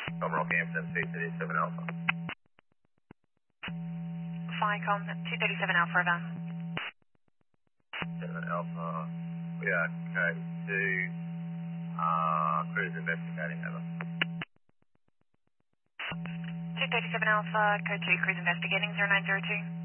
I'm Rockhampton, 237 Alpha. FlyCom 237 Alpha River. 7 Alpha. We are code 2, cruise investigating, over. 237 Alpha, code 2, cruise investigating 0902.